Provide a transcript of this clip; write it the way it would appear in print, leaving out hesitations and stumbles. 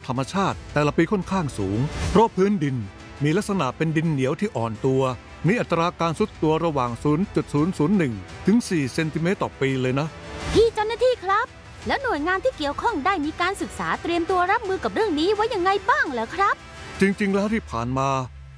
รรมชาติแต่ละปีค่อนข้างสูงเพราะพื้นดินมีลักษณะเป็นดินเหนียวที่อ่อนตัวมีอัตราการทรุดตัวระหว่าง 0.001 ถึง 4 เซนติเมตรต่อปีเลยนะพี่เจ้าหน้าที่ครับแล้วหน่วยงานที่เกี่ยวข้องได้มีการศึกษาเตรียมตัวรับมือกับเรื่องนี้ไว้ยังไงบ้างเหรอครับจริงๆแล้วที่ผ่านมา